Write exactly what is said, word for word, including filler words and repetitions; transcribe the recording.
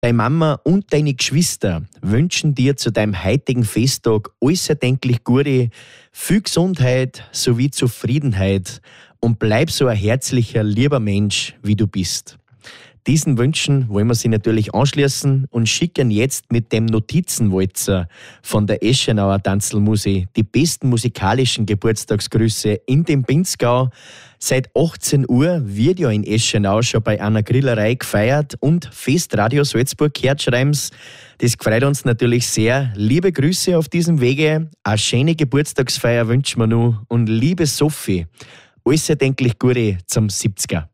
Deine Mama und deine Geschwister wünschen dir zu deinem heutigen Festtag alles erdenklich Gute, viel Gesundheit sowie Zufriedenheit und bleib so ein herzlicher, lieber Mensch, wie du bist. Diesen Wünschen wollen wir sie natürlich anschließen und schicken jetzt mit dem Notizenwalzer von der Eschenauer Tanzelmusik die besten musikalischen Geburtstagsgrüße in dem Pinzgau. Seit achtzehn Uhr wird ja in Eschenau schon bei einer Grillerei gefeiert und Festradio Salzburg gehört schreiben's. Das freut uns natürlich sehr. Liebe Grüße auf diesem Wege, eine schöne Geburtstagsfeier wünschen wir noch und liebe Sophie, alles erdenklich Gute zum siebziger.